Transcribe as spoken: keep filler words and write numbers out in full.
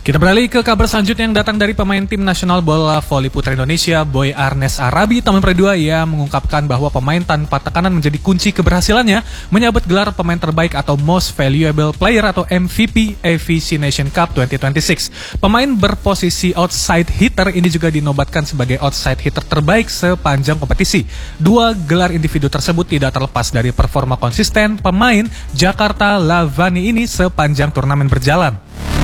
Kita beralih ke kabar selanjutnya yang datang dari pemain tim nasional bola voli putra Indonesia, Boy Arnes Arabi, Taman Perdua, ia mengungkapkan bahwa pemain tanpa tekanan menjadi kunci keberhasilannya menyabet gelar pemain terbaik atau Most Valuable Player atau M V P A V C Nation Cup dua ribu dua puluh enam. Pemain berposisi outside hitter ini juga dinobatkan sebagai outside hitter terbaik sepanjang kompetisi. Dua gelar individu tersebut tidak terlepas dari performa konsisten pemain Jakarta Lavani ini sepanjang turnamen berjalan.